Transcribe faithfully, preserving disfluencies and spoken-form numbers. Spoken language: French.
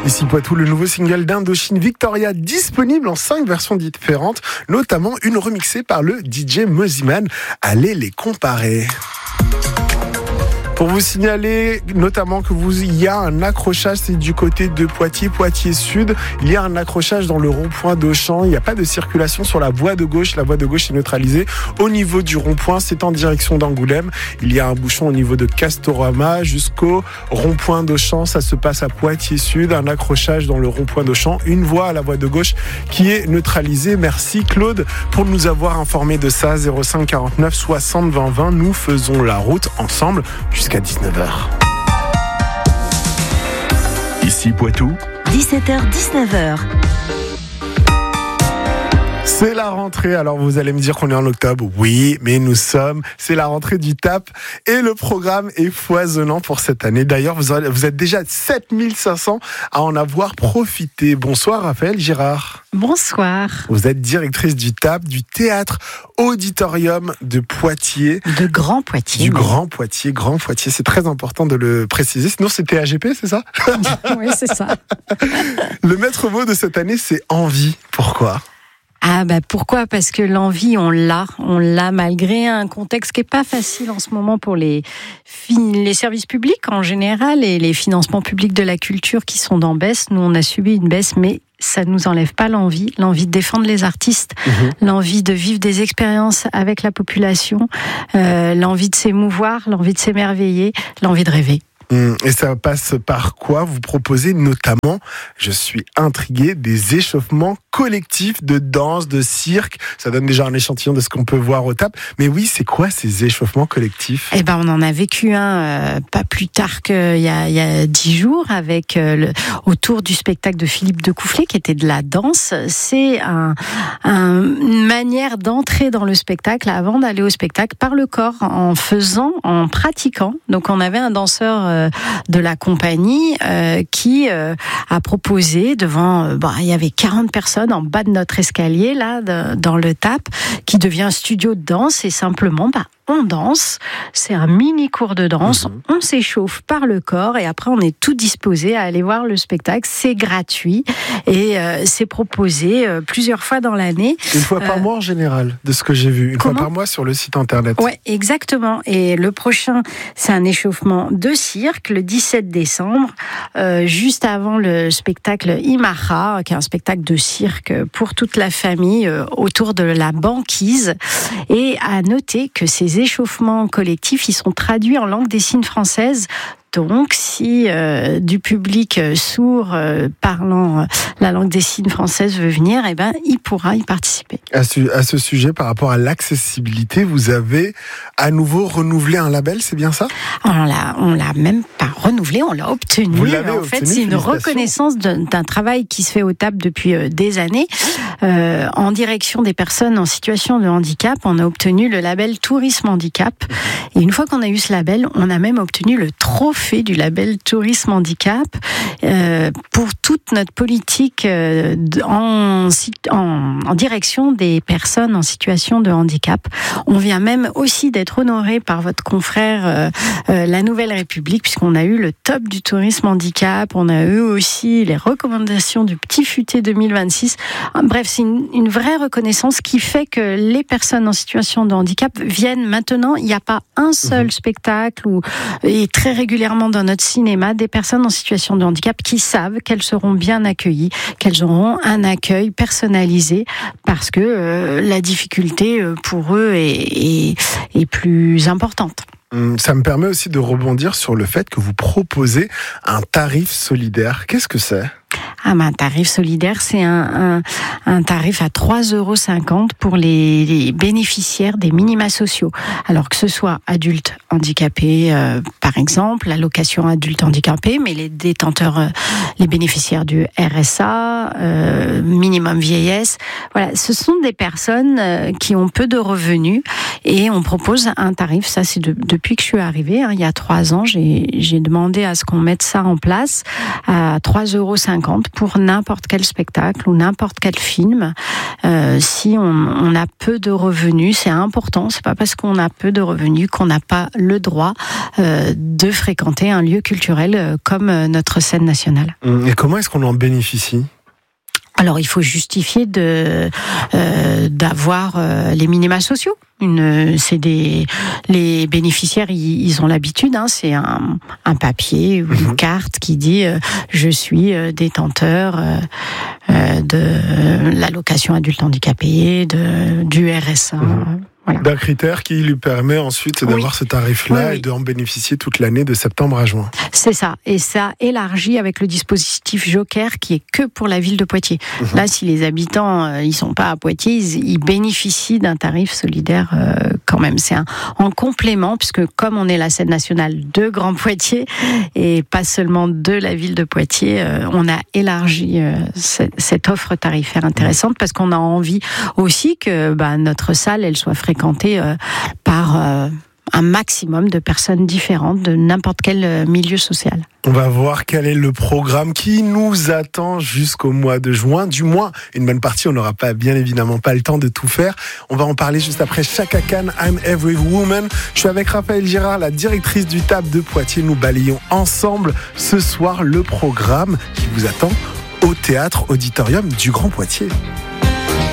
Ici Poitou, le nouveau single d'Indochine Victoria, disponible en cinq versions différentes, notamment une remixée par le D J Mosiman. Allez les comparer. Pour vous signaler notamment que vous, il y a un accrochage, c'est du côté de Poitiers, Poitiers Sud. Il y a un accrochage dans le rond-point d'Auchan. Il n'y a pas de circulation sur la voie de gauche. La voie de gauche est neutralisée. Au niveau du rond-point, c'est en direction d'Angoulême. Il y a un bouchon au niveau de Castorama jusqu'au rond-point d'Auchan. Ça se passe à Poitiers Sud. Un accrochage dans le rond-point d'Auchan. Une voie à la voie de gauche qui est neutralisée. Merci Claude pour nous avoir informé de ça. zéro cinq quarante-neuf soixante vingt vingt. Nous faisons la route ensemble jusqu'à dix-neuf heures. Ici Poitou, dix-sept heures dix-neuf heures. C'est la rentrée, alors vous allez me dire qu'on est en octobre. Oui, mais nous sommes, c'est la rentrée du T A P et le programme est foisonnant pour cette année. D'ailleurs, vous, aurez, vous êtes déjà sept mille cinq cents à en avoir profité. Bonsoir Raphaël Girard. Bonsoir. Vous êtes directrice du T A P, du Théâtre Auditorium de Poitiers. De Grand Poitiers. Du oui. Grand Poitiers, Grand Poitiers. C'est très important de le préciser. Sinon, c'est T A G P, c'est ça? Oui, c'est ça. Le maître mot de cette année, c'est envie. Pourquoi? Ah bah pourquoi ? Parce que l'envie, on l'a, on l'a malgré un contexte qui est pas facile en ce moment pour les les services publics en général et les financements publics de la culture qui sont en baisse. Nous, on a subi une baisse, mais ça ne nous enlève pas l'envie, l'envie de défendre les artistes, mmh. l'envie de vivre des expériences avec la population, euh, l'envie de s'émouvoir, l'envie de s'émerveiller, l'envie de rêver. Et ça passe par quoi? Vous proposez notamment, je suis intrigué, des échauffements collectifs de danse, de cirque. Ça donne déjà un échantillon de ce qu'on peut voir au T A P. Mais oui, c'est quoi ces échauffements collectifs? Eh ben, on en a vécu un euh, pas plus tard qu'il y a, il y a dix jours avec euh, le, autour du spectacle de Philippe Decoufflet qui était de la danse. C'est un, un, une manière d'entrer dans le spectacle avant d'aller au spectacle par le corps, en faisant, en pratiquant. Donc on avait un danseur euh, de la compagnie euh, qui euh, a proposé devant, euh, bah, il y avait quarante personnes en bas de notre escalier là de, dans le T A P qui devient un studio de danse et simplement bah, on danse, c'est un mini cours de danse, mmh. on s'échauffe par le corps et après on est tout disposé à aller voir le spectacle, c'est gratuit et euh, c'est proposé euh, plusieurs fois dans l'année. Une fois par euh, mois en général, de ce que j'ai vu, une comment? fois par mois sur le site internet. Ouais, exactement. Et le prochain, c'est un échauffement de cirque le dix-sept décembre, euh, juste avant le spectacle Imara, qui est un spectacle de cirque pour toute la famille euh, autour de la banquise. Et à noter que ces échauffements collectifs, ils sont traduits en langue des signes française. Donc, si euh, du public sourd euh, parlant euh, la langue des signes française veut venir, eh ben, il pourra y participer. À ce, à ce sujet, par rapport à l'accessibilité, vous avez à nouveau renouvelé un label, c'est bien ça? On l'a, on l'a même pas renouvelé, on l'a obtenu. Vous l'avez en obtenu, fait, c'est une reconnaissance d'un, d'un travail qui se fait au T A P depuis euh, des années. Euh, en direction des personnes en situation de handicap, on a obtenu le label Tourisme Handicap. Et une fois qu'on a eu ce label, on a même obtenu le trophée du label Tourisme Handicap euh, pour toute notre politique euh, en, en, en direction des personnes en situation de handicap. On vient même aussi d'être honoré par votre confrère euh, euh, La Nouvelle République, puisqu'on a eu le top du tourisme handicap, on a eu aussi les recommandations du Petit Futé deux mille vingt-six. Bref, c'est une, une vraie reconnaissance qui fait que les personnes en situation de handicap viennent maintenant. Il n'y a pas un seul mmh. spectacle ou et très régulièrement dans notre cinéma des personnes en situation de handicap qui savent qu'elles seront bien accueillies, qu'elles auront un accueil personnalisé parce que euh, la difficulté pour eux est, est, est plus importante. Ça me permet aussi de rebondir sur le fait que vous proposez un tarif solidaire. Qu'est-ce que c'est ? Ah, ben, un tarif solidaire, c'est un, un, un tarif à trois euros cinquante pour les, les bénéficiaires des minima sociaux. Alors que ce soit adultes handicapés, euh, par exemple, l'allocation adulte handicapé, mais les détenteurs, euh, les bénéficiaires du R S A, euh, minimum vieillesse. Voilà, ce sont des personnes euh, qui ont peu de revenus et on propose un tarif. Ça, c'est de, depuis que je suis arrivée, hein, il y a trois ans, j'ai, j'ai demandé à ce qu'on mette ça en place à trois euros cinquante pour n'importe quel spectacle ou n'importe quel film. Euh, si on, on a peu de revenus, c'est important. C'est pas parce qu'on a peu de revenus qu'on n'a pas le droit euh, de fréquenter un lieu culturel euh, comme euh, notre scène nationale. Et comment est-ce qu'on en bénéficie ? Alors, il faut justifier de euh, d'avoir euh, les minima sociaux. Une, c'est des les bénéficiaires, ils, ils ont l'habitude. Hein, c'est un, un papier ou une carte qui dit euh, je suis euh, détenteur euh, euh, de l'allocation adulte handicapé, de du R S A. Mmh. Voilà. D'un critère qui lui permet ensuite d'avoir oui. ce tarif-là oui, oui. et d'en bénéficier toute l'année de septembre à juin. C'est ça. Et ça élargit avec le dispositif Joker qui est que pour la ville de Poitiers. Mmh. Là, si les habitants euh, ils sont pas à Poitiers, ils, ils bénéficient d'un tarif solidaire euh, quand même. C'est un en complément puisque comme on est la scène nationale de Grand Poitiers et pas seulement de la ville de Poitiers, euh, on a élargi euh, cette, cette offre tarifaire intéressante mmh. parce qu'on a envie aussi que bah, notre salle elle soit fréquentée Euh, par euh, un maximum de personnes différentes de n'importe quel euh, milieu social. On va voir quel est le programme qui nous attend jusqu'au mois de juin. Du moins, une bonne partie, on n'aura pas, bien évidemment pas le temps de tout faire. On va en parler juste après Chaka Khan, I'm Every Woman. Je suis avec Raphaël Girard, la directrice du T A B de Poitiers. Nous balayons ensemble ce soir le programme qui vous attend au Théâtre Auditorium du Grand Poitiers.